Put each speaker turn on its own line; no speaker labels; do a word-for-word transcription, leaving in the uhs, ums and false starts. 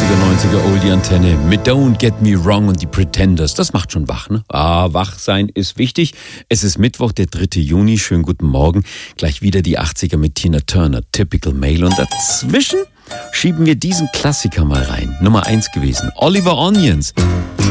achtziger, neunziger Oldie-Antenne mit Don't Get Me Wrong und die Pretenders. Das macht schon wach, ne? Ah, wach sein ist wichtig. Es ist Mittwoch, der dritte Juni. Schönen guten Morgen. Gleich wieder die achtziger mit Tina Turner, Typical Male. Und dazwischen schieben wir diesen Klassiker mal rein. Nummer eins gewesen. Oliver Onions.